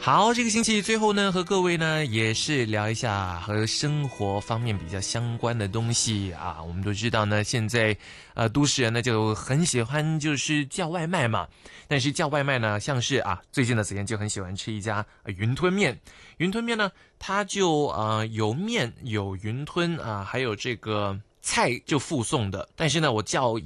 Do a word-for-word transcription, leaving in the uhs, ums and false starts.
好，这个星期最后呢，和各位呢也是聊一下和生活方面比较相关的东西啊。我们都知道呢，现在呃都市人呢就很喜欢就是叫外卖嘛，但是叫外卖呢，像是啊最近的时间就很喜欢吃一家、呃、云吞面。云吞面呢，它就呃有面有云吞啊、呃，还有这个菜就附送的，但是呢我叫